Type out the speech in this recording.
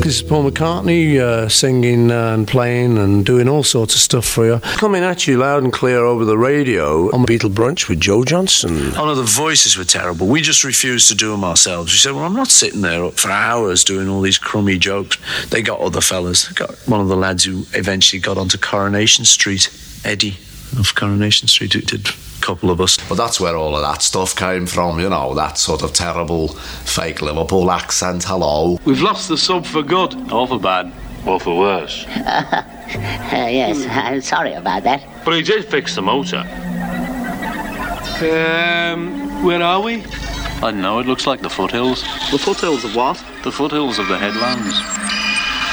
this is Paul McCartney singing and playing and doing all sorts of stuff for you. Coming at you loud and clear over the radio on Beatle Brunch with Joe Johnson. Oh no, the voices were terrible. We just refused to do them ourselves. We said, well, I'm not sitting there up for hours doing all these crummy jokes. They got other fellas. They got one of the lads who eventually got onto Coronation Street, Eddie of Coronation Street, who did a couple of us. But that's where all of that stuff came from, you know, that sort of terrible fake Liverpool accent, hello. We've lost the sub for good. Or for bad. Or for worse. Yes, I'm sorry about that. But he did fix the motor. Where are we? I don't know, it looks like the foothills. The foothills of what? The foothills of the Headlands.